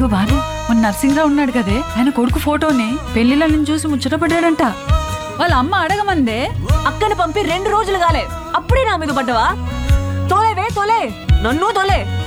భాను, మన నరసింహరావు ఉన్నాడు కదే, ఆయన కొడుకు ఫోటోని పెళ్లిలో నేను చూసి ముచ్చటపడ్డాడంట. వాళ్ళ అమ్మ అడగమందే. అక్కని పంపి 2 రోజులు కాలే, అప్పుడే నా మీద పడ్డవా? తోలేవే తోలే, నన్ను తోలే.